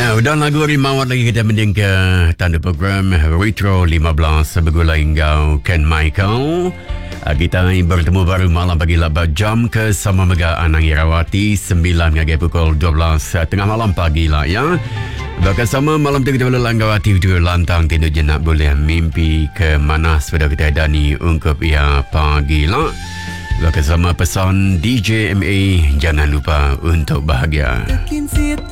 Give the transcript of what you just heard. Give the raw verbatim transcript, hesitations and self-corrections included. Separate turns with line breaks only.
Ya, udah lagu rimawat lagi kita mending ke tanda program Retro lima belas bergula hingga Ken Michael. Kita bertemu baru malam bagi labat jam ke sama Mega Anang Irawati sembilan hingga pukul dua belas tengah malam pagi lah ya. Bersama malam tu kita boleh langgawati video lantang tindu jenak boleh mimpi ke mana sepeda kita Dani ungkup ia pagi lah. Bersama pesan D J M A jangan lupa untuk bahagia.